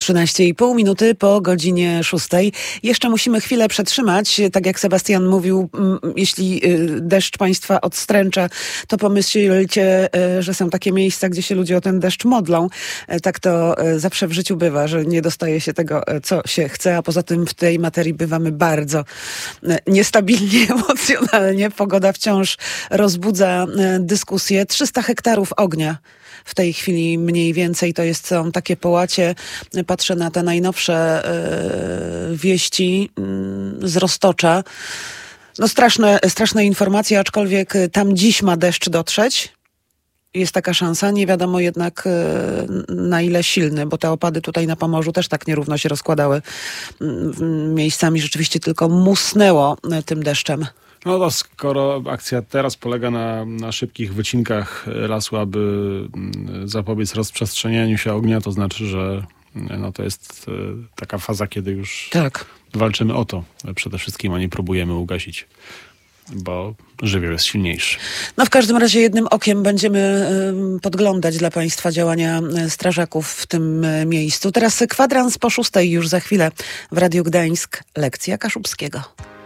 13,5 minuty po godzinie 6. Jeszcze musimy chwilę przetrzymać. Tak jak Sebastian mówił, jeśli deszcz państwa odstręcza, to pomyślcie, że są takie miejsca, gdzie się ludzie o ten deszcz modlą. Tak to zawsze w życiu bywa, że nie dostaje się tego, co się chce, a poza tym w tej materii bywamy bardzo niestabilnie emocjonalnie. Pogoda wciąż rozbudza dyskusję. 300 hektarów ognia w tej chwili mniej więcej są takie połacie. Patrzę na te najnowsze wieści z Roztocza. No straszne informacje, aczkolwiek tam dziś ma deszcz dotrzeć. Jest taka szansa, nie wiadomo jednak na ile silny, bo te opady tutaj na Pomorzu też tak nierówno się rozkładały. Miejscami rzeczywiście tylko musnęło tym deszczem. No to skoro akcja teraz polega na szybkich wycinkach lasu, aby zapobiec rozprzestrzenianiu się ognia, to znaczy, że to jest taka faza, kiedy już walczymy o to przede wszystkim, a nie próbujemy ugasić, bo żywioł jest silniejszy. No w każdym razie jednym okiem będziemy podglądać dla Państwa działania strażaków w tym miejscu. Teraz kwadrans po 6 już za chwilę w Radiu Gdańsk. Lekcja Kaszubskiego.